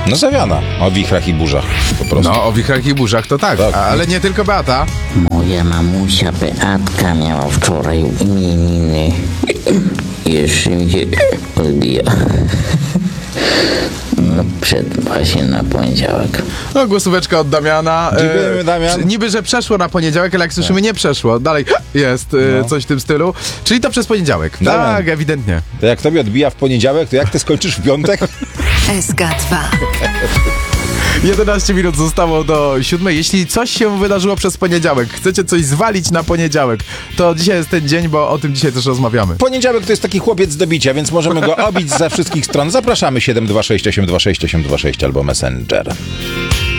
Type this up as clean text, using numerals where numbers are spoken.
No zawiana. O wichrach i burzach po prostu. No, o wichrach i burzach to tak, Tak. ale nie tylko Beata. Moja mamusia Beatka miała wczoraj imieniny. Jeszcze mi się odbija. No, właśnie na poniedziałek. No, głosóweczka od Damiana. Dziękujemy, Damian. Niby, że przeszło na poniedziałek, ale jak słyszymy, nie przeszło. Dalej jest coś w tym stylu. Czyli to przez poniedziałek. Damian. Tak, ewidentnie. To jak tobie odbija w poniedziałek, to jak ty skończysz w piątek? SK2. 11 minut zostało do 7. Jeśli coś się wydarzyło przez poniedziałek, chcecie coś zwalić na poniedziałek, to dzisiaj jest ten dzień, bo o tym dzisiaj też rozmawiamy. Poniedziałek to jest taki chłopiec do bicia, więc możemy go obić ze wszystkich stron. Zapraszamy 726 826 826 albo Messenger.